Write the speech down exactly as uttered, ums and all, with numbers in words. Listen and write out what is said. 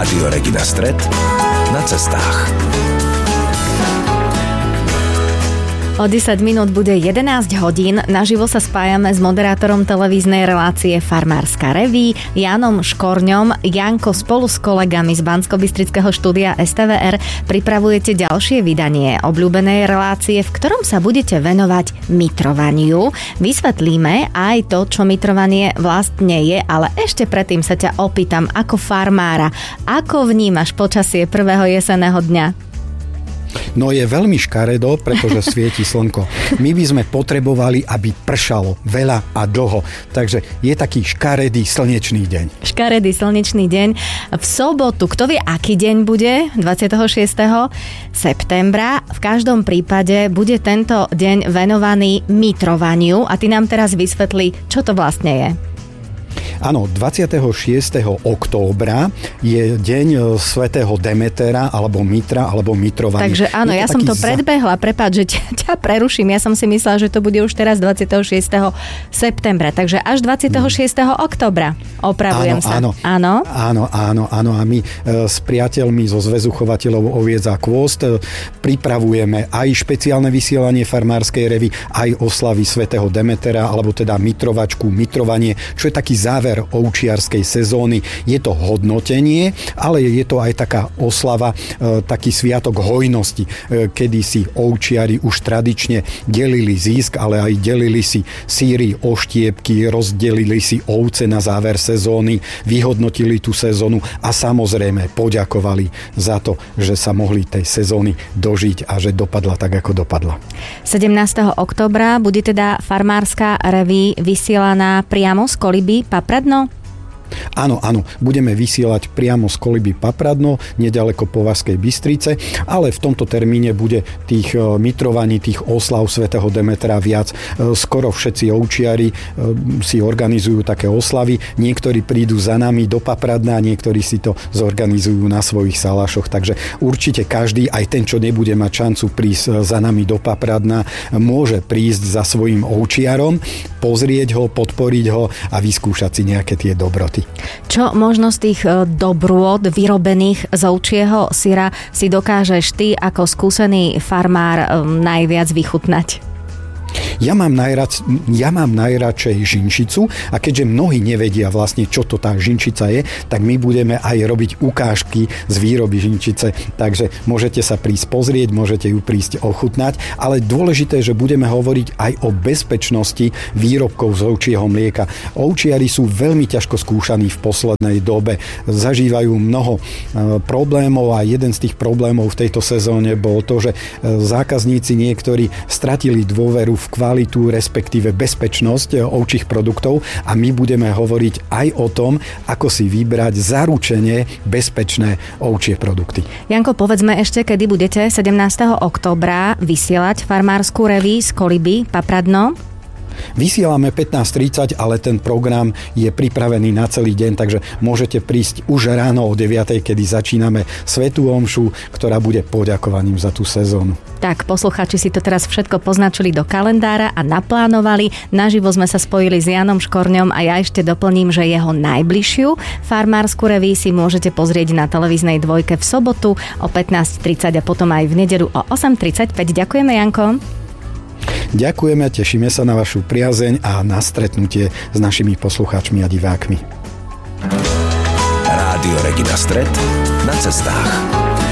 Rádio Regina Stret na cestách. O desať minút bude jedenásť hodín. Naživo sa spájame s moderátorom televíznej relácie Farmárska reví, Jánom Škorňom. Janko, spolu s kolegami z Banskobystrického štúdia es té vé er pripravujete ďalšie vydanie obľúbenej relácie, v ktorom sa budete venovať mitrovaniu. Vysvetlíme aj to, čo mitrovanie vlastne je, ale ešte predtým sa ťa opýtam ako farmára, ako vnímaš počasie prvého jesenného dňa? No je veľmi škaredo, pretože svieti slnko. My by sme potrebovali, aby pršalo veľa a dlho. Takže je taký škaredý slnečný deň. Škaredý slnečný deň. V sobotu, kto vie, aký deň bude? dvadsiateho šiesteho septembra. V každom prípade bude tento deň venovaný mitrovaniu a ty nám teraz vysvetlí, čo to vlastne je. Áno, dvadsiateho šiesteho októbra je deň svätého Demetera, alebo Mitra, alebo mitrovania. Takže áno, ja som to predbehla, prepáč, že ťa, ťa preruším. Ja som si myslela, že to bude už teraz dvadsiateho šiesteho septembra, takže až dvadsiateho šiesteho októbra. Opravujem áno, sa. Áno, áno, áno, áno, áno. A my e, s priateľmi zo Zväzu chovateľov oviec a kôst e, pripravujeme aj špeciálne vysielanie farmárskej revy, aj oslavy svätého Demetera, alebo teda mitrovačku, mitrovanie, čo je taký záver ovčiarskej sezóny. Je to hodnotenie, ale je to aj taká oslava, e, taký sviatok hojnosti, e, kedy si ovčiari už tradične delili zisk, ale aj delili si síry, oštiepky, rozdelili si ovce na záver sezóny, vyhodnotili tú sezónu a samozrejme poďakovali za to, že sa mohli tej sezóny dožiť a že dopadla tak, ako dopadla. sedemnásteho októbra bude teda farmárska reví vysielaná priamo z koliby Papradno? Áno, áno, budeme vysielať priamo z koliby Papradno, nedaleko Považskej Bystrice, ale v tomto termíne bude tých mitrovaní, tých oslav svätého Demetra viac. Skoro všetci ovčiari si organizujú také oslavy, niektorí prídu za nami do Papradna, niektorí si to zorganizujú na svojich salašoch, takže určite každý, aj ten, čo nebude mať šancu prísť za nami do Papradna, môže prísť za svojím ovčiarom, pozrieť ho, podporiť ho a vyskúšať si nejaké tie dobroty. Čo možno z tých dobrôt vyrobených z ovčieho syra si dokážeš ty ako skúsený farmár najviac vychutnať? Ja mám, najrad, ja mám najradšej žinčicu a keďže mnohí nevedia vlastne, čo to tá žinčica je, tak my budeme aj robiť ukážky z výroby žinčice, takže môžete sa prísť pozrieť, môžete ju prísť ochutnať, ale dôležité, že budeme hovoriť aj o bezpečnosti výrobkov z ovčieho mlieka. Ovčiari sú veľmi ťažko skúšaní v poslednej dobe, zažívajú mnoho problémov a jeden z tých problémov v tejto sezóne bol to, že zákazníci niektorí stratili dôveru v kvalitu, respektíve bezpečnosť ovčích produktov a my budeme hovoriť aj o tom, ako si vybrať zaručene bezpečné ovčie produkty. Janko, povedzme ešte, kedy budete sedemnásteho októbra vysielať farmárskú reví z koliby Papradno? Vysielame pätnásť tridsať, ale ten program je pripravený na celý deň, takže môžete prísť už ráno o deviatej, kedy začíname svätú omšu, ktorá bude poďakovaním za tú sezónu. Tak, poslucháči si to teraz všetko poznačili do kalendára a naplánovali. Naživo sme sa spojili s Jánom Škorňom a ja ešte doplním, že jeho najbližšiu farmárskú reví si môžete pozrieť na televíznej dvojke v sobotu o pätnásť tridsať a potom aj v nedeľu o osem tridsaťpäť. Ďakujeme, Janko. Ďakujeme, tešíme sa na vašu priazeň a na stretnutie s našimi poslucháčmi a divákmi. Rádio Regina Stret na cestách.